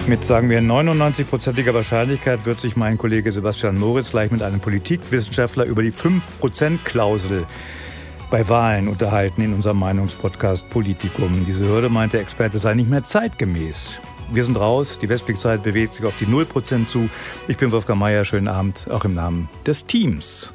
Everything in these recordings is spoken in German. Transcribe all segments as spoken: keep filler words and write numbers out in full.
Mit, sagen wir, neunundneunzig-prozentiger Wahrscheinlichkeit wird sich mein Kollege Sebastian Moritz gleich mit einem Politikwissenschaftler über die fünf Prozent Klausel bei Wahlen unterhalten in unserem Meinungspodcast Politikum. Diese Hürde, meint der Experte, sei nicht mehr zeitgemäß. Wir sind raus, die Westblick-Zeit bewegt sich auf die null Prozent zu. Ich bin Wolfgang Meier, schönen Abend, auch im Namen des Teams.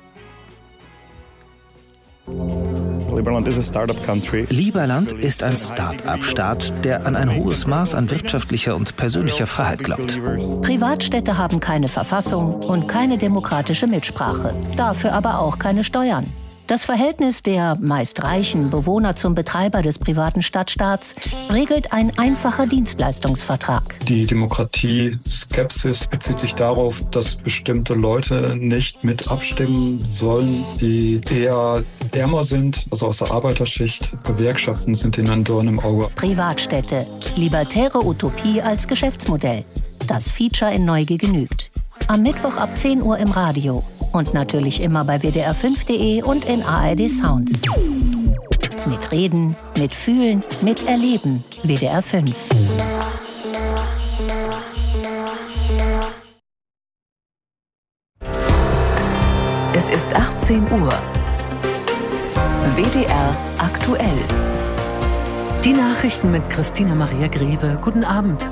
Liberland ist ein Start-up-Staat, der an ein hohes Maß an wirtschaftlicher und persönlicher Freiheit glaubt. Privatstädte haben keine Verfassung und keine demokratische Mitsprache, dafür aber auch keine Steuern. Das Verhältnis der meist reichen Bewohner zum Betreiber des privaten Stadtstaats regelt ein einfacher Dienstleistungsvertrag. Die Demokratie-Skepsis bezieht sich darauf, dass bestimmte Leute nicht mit abstimmen sollen, die eher ärmer sind, also aus der Arbeiterschicht. Gewerkschaften sind ihnen ein Dorn im Auge. Privatstädte, libertäre Utopie als Geschäftsmodell. Das Feature in Neugier genügt. Am Mittwoch ab zehn Uhr im Radio. Und natürlich immer bei W D R fünf Punkt de und in A R D Sounds. Mit Reden, mit Fühlen, mit Erleben. W D R fünf. Es ist achtzehn Uhr. W D R aktuell. Die Nachrichten mit Christina Maria Greve. Guten Abend.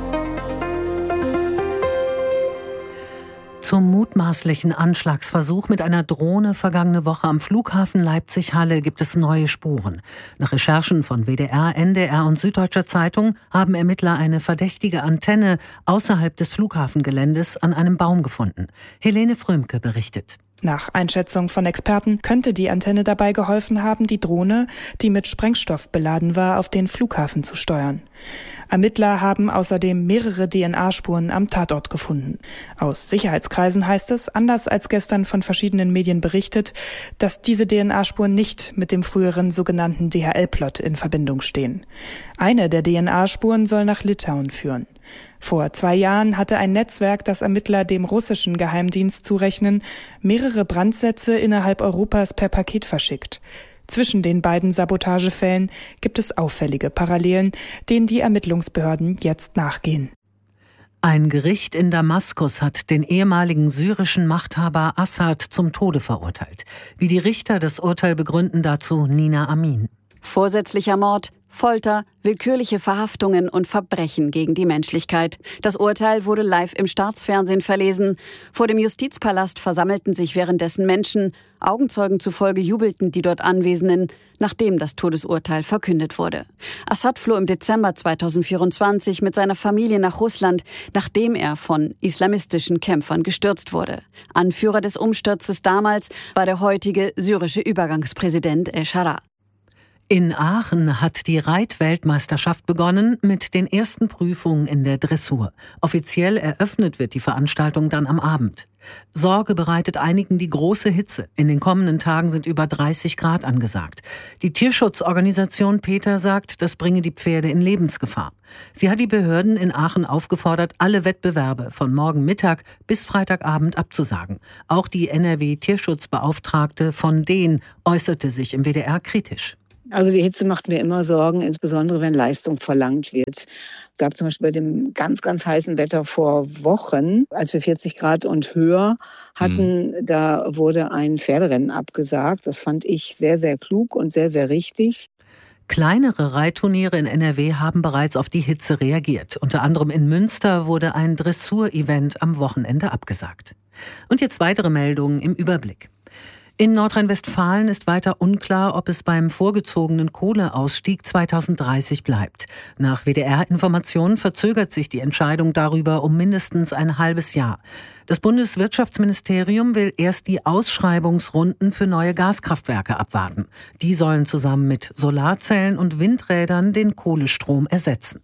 Zum mutmaßlichen Anschlagsversuch mit einer Drohne vergangene Woche am Flughafen Leipzig-Halle gibt es neue Spuren. Nach Recherchen von W D R, N D R und Süddeutscher Zeitung haben Ermittler eine verdächtige Antenne außerhalb des Flughafengeländes an einem Baum gefunden. Helene Frömke berichtet. Nach Einschätzung von Experten könnte die Antenne dabei geholfen haben, die Drohne, die mit Sprengstoff beladen war, auf den Flughafen zu steuern. Ermittler haben außerdem mehrere D N A-Spuren am Tatort gefunden. Aus Sicherheitskreisen heißt es, anders als gestern von verschiedenen Medien berichtet, dass diese D N A-Spuren nicht mit dem früheren sogenannten D H L-Plot in Verbindung stehen. Eine der D N A-Spuren soll nach Litauen führen. Vor zwei Jahren hatte ein Netzwerk, das Ermittler dem russischen Geheimdienst zurechnen, mehrere Brandsätze innerhalb Europas per Paket verschickt. Zwischen den beiden Sabotagefällen gibt es auffällige Parallelen, denen die Ermittlungsbehörden jetzt nachgehen. Ein Gericht in Damaskus hat den ehemaligen syrischen Machthaber Assad zum Tode verurteilt. Wie die Richter das Urteil begründen, dazu Nina Amin. Vorsätzlicher Mord, Folter, willkürliche Verhaftungen und Verbrechen gegen die Menschlichkeit. Das Urteil wurde live im Staatsfernsehen verlesen. Vor dem Justizpalast versammelten sich währenddessen Menschen. Augenzeugen zufolge jubelten die dort Anwesenden, nachdem das Todesurteil verkündet wurde. Assad floh im Dezember zweitausendvierundzwanzig mit seiner Familie nach Russland, nachdem er von islamistischen Kämpfern gestürzt wurde. Anführer des Umsturzes damals war der heutige syrische Übergangspräsident El-Shara. In Aachen hat die Reitweltmeisterschaft begonnen mit den ersten Prüfungen in der Dressur. Offiziell eröffnet wird die Veranstaltung dann am Abend. Sorge bereitet einigen die große Hitze. In den kommenden Tagen sind über dreißig Grad angesagt. Die Tierschutzorganisation PETA sagt, das bringe die Pferde in Lebensgefahr. Sie hat die Behörden in Aachen aufgefordert, alle Wettbewerbe von morgen Mittag bis Freitagabend abzusagen. Auch die N R W-Tierschutzbeauftragte von Dehn äußerte sich im W D R kritisch. Also die Hitze macht mir immer Sorgen, insbesondere wenn Leistung verlangt wird. Es gab zum Beispiel bei dem ganz, ganz heißen Wetter vor Wochen, als wir vierzig Grad und höher hatten, mhm. da wurde ein Pferderennen abgesagt. Das fand ich sehr, sehr klug und sehr, sehr richtig. Kleinere Reitturniere in N R W haben bereits auf die Hitze reagiert. Unter anderem in Münster wurde ein Dressur-Event am Wochenende abgesagt. Und jetzt weitere Meldungen im Überblick. In Nordrhein-Westfalen ist weiter unklar, ob es beim vorgezogenen Kohleausstieg zweitausenddreißig bleibt. Nach W D R-Informationen verzögert sich die Entscheidung darüber um mindestens ein halbes Jahr. Das Bundeswirtschaftsministerium will erst die Ausschreibungsrunden für neue Gaskraftwerke abwarten. Die sollen zusammen mit Solarzellen und Windrädern den Kohlestrom ersetzen.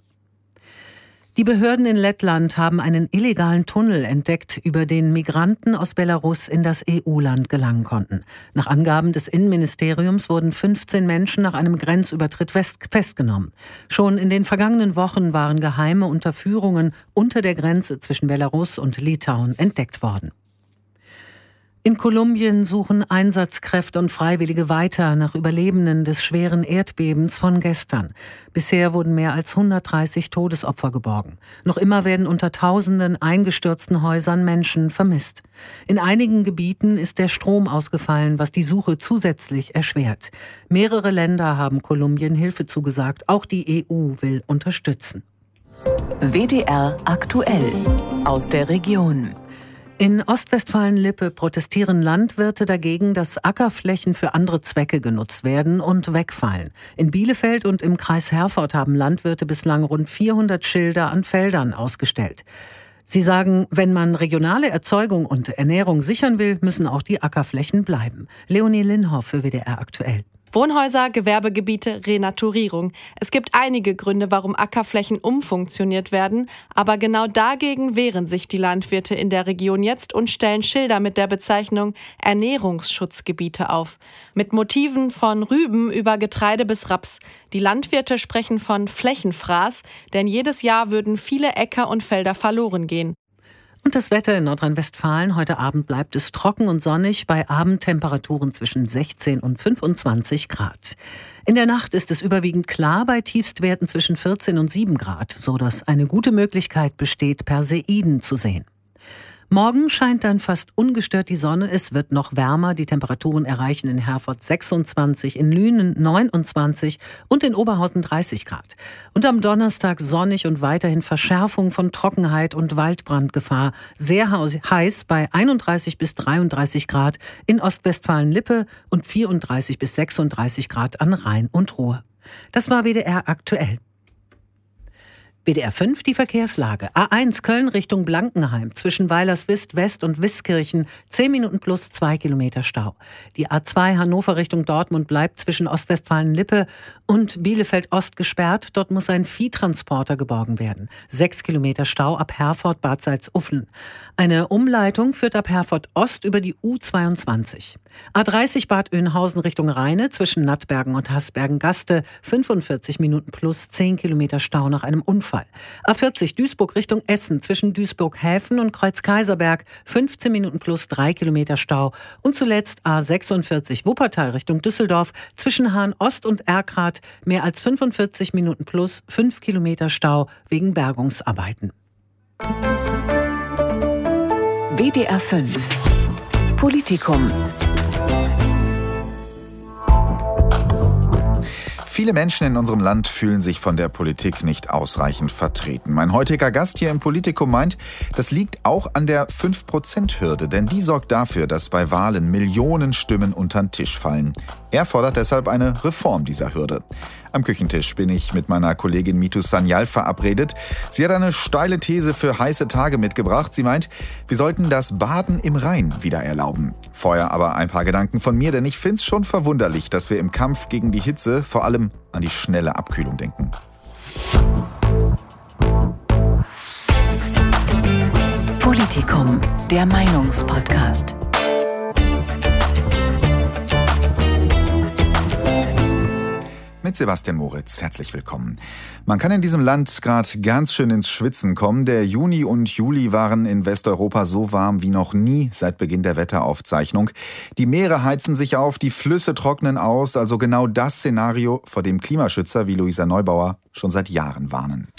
Die Behörden in Lettland haben einen illegalen Tunnel entdeckt, über den Migranten aus Belarus in das E U-Land gelangen konnten. Nach Angaben des Innenministeriums wurden fünfzehn Menschen nach einem Grenzübertritt festgenommen. Schon in den vergangenen Wochen waren geheime Unterführungen unter der Grenze zwischen Belarus und Litauen entdeckt worden. In Kolumbien suchen Einsatzkräfte und Freiwillige weiter nach Überlebenden des schweren Erdbebens von gestern. Bisher wurden mehr als hundertdreißig Todesopfer geborgen. Noch immer werden unter tausenden eingestürzten Häusern Menschen vermisst. In einigen Gebieten ist der Strom ausgefallen, was die Suche zusätzlich erschwert. Mehrere Länder haben Kolumbien Hilfe zugesagt. Auch die E U will unterstützen. W D R aktuell aus der Region. In Ostwestfalen-Lippe protestieren Landwirte dagegen, dass Ackerflächen für andere Zwecke genutzt werden und wegfallen. In Bielefeld und im Kreis Herford haben Landwirte bislang rund vierhundert Schilder an Feldern ausgestellt. Sie sagen, wenn man regionale Erzeugung und Ernährung sichern will, müssen auch die Ackerflächen bleiben. Leonie Linhoff für W D R aktuell. Wohnhäuser, Gewerbegebiete, Renaturierung. Es gibt einige Gründe, warum Ackerflächen umfunktioniert werden, aber genau dagegen wehren sich die Landwirte in der Region jetzt und stellen Schilder mit der Bezeichnung Ernährungsschutzgebiete auf. Mit Motiven von Rüben über Getreide bis Raps. Die Landwirte sprechen von Flächenfraß, denn jedes Jahr würden viele Äcker und Felder verloren gehen. Und das Wetter in Nordrhein-Westfalen. Heute Abend bleibt es trocken und sonnig bei Abendtemperaturen zwischen sechzehn und fünfundzwanzig Grad. In der Nacht ist es überwiegend klar bei Tiefstwerten zwischen vierzehn und sieben Grad, sodass eine gute Möglichkeit besteht, Perseiden zu sehen. Morgen scheint dann fast ungestört die Sonne. Es wird noch wärmer. Die Temperaturen erreichen in Herford sechsundzwanzig, in Lünen neunundzwanzig und in Oberhausen dreißig Grad. Und am Donnerstag sonnig und weiterhin Verschärfung von Trockenheit und Waldbrandgefahr. Sehr heiß bei einunddreißig bis dreiunddreißig Grad in Ostwestfalen-Lippe und vierunddreißig bis sechsunddreißig Grad an Rhein und Ruhr. Das war W D R aktuell. W D R fünf, die Verkehrslage. A eins Köln Richtung Blankenheim zwischen Weilerswist West und Wiskirchen zehn Minuten plus zwei Kilometer Stau. Die A zwei Hannover Richtung Dortmund bleibt zwischen Ostwestfalen-Lippe und Bielefeld Ost gesperrt. Dort muss ein Viehtransporter geborgen werden. sechs Kilometer Stau ab Herford Bad Salzuflen. Eine Umleitung führt ab Herford Ost über die U zweiundzwanzig. A dreißig Bad Oeynhausen Richtung Rheine zwischen Nattbergen und Hasbergen-Gaste fünfundvierzig Minuten plus zehn Kilometer Stau nach einem Unfall. A vierzig Duisburg Richtung Essen zwischen Duisburg-Häfen und Kreuz-Kaiserberg fünfzehn Minuten plus drei Kilometer Stau. Und zuletzt A sechsundvierzig Wuppertal Richtung Düsseldorf zwischen Hahn Ost und Erkrath mehr als fünfundvierzig Minuten plus fünf Kilometer Stau wegen Bergungsarbeiten. W D R fünf Politikum. Viele Menschen in unserem Land fühlen sich von der Politik nicht ausreichend vertreten. Mein heutiger Gast hier im Politikum meint, das liegt auch an der fünf Prozent Hürde, denn die sorgt dafür, dass bei Wahlen Millionen Stimmen unter den Tisch fallen. Er fordert deshalb eine Reform dieser Hürde. Am Küchentisch bin ich mit meiner Kollegin Mitu Sanyal verabredet. Sie hat eine steile These für heiße Tage mitgebracht. Sie meint, wir sollten das Baden im Rhein wieder erlauben. Vorher aber ein paar Gedanken von mir, denn ich finde es schon verwunderlich, dass wir im Kampf gegen die Hitze vor allem an die schnelle Abkühlung denken. Politikum, der Meinungspodcast. Mit Sebastian Moritz, herzlich willkommen. Man kann in diesem Land gerade ganz schön ins Schwitzen kommen. Der Juni und Juli waren in Westeuropa so warm wie noch nie seit Beginn der Wetteraufzeichnung. Die Meere heizen sich auf, die Flüsse trocknen aus, also genau das Szenario, vor dem Klimaschützer wie Luisa Neubauer schon seit Jahren warnen.